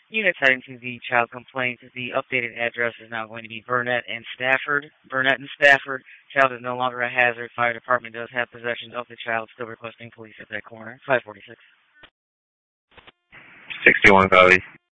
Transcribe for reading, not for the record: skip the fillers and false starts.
Units heading to the child complaint. The updated address is now going to be Burnett and Stafford. Burnett and Stafford. Child is no longer a hazard. Fire department does have possession of the child. Still requesting police at that corner. 546. 61 copies.